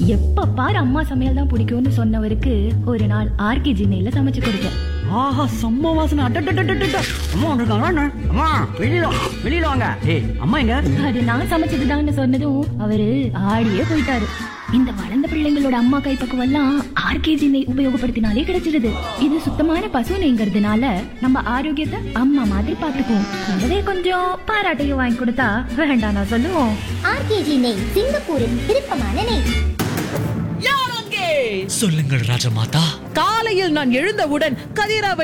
எப்ப பாரு அம்மா சமையல் தான் பிடிக்கும்னு சொன்னவருக்கு ஒரு நாள் ஆர்கேஜி நெய்ல சமைச்சு கொடுத்தேன். ஆஹா, செம்ம வாசனை. அட்டட்டட்டட்டட்ட. அம்மா வந்திருக்காங்களா? அம்மா வெளியில வாங்க. ஏய், அம்மா எங்க? அது நான் சமைச்சதுதான்னு சொன்னதும் அவரு ஆடியே போயிட்டாரு. இந்த வளர்ந்த பிள்ளைங்களோட அம்மா கைப்பக்குவம் எல்லாம் ஆர்கேஜி நெய் உபயோகப்படுத்தினாலே கிடைச்சிடுது. இது சுத்தமான பசு நெய்ங்கிறதுனால நம்ம ஆரோக்கியத்தை அம்மா மாதிரி பாத்துக்குவோம். கூடவே கொஞ்சம் பாராட்டையும் வாங்கி கொடுத்தா வேண்டாம் நான் சொல்லுவோம். ஆர்கேஜி நெய், சிங்கப்பூரின் விருப்பமான நெய். சொல்லுங்கள் ராஜமாதா. காலையில் நான் எழுந்தவுடன் கதிரவன்